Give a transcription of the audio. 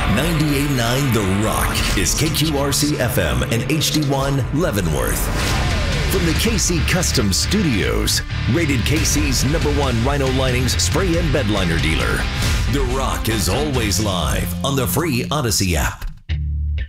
98.9 The Rock is KQRC FM and HD1 Leavenworth. From the KC Custom Studios, rated KC's #1 Rhino Linings spray and bed liner dealer. The Rock is always live on the free Odyssey app.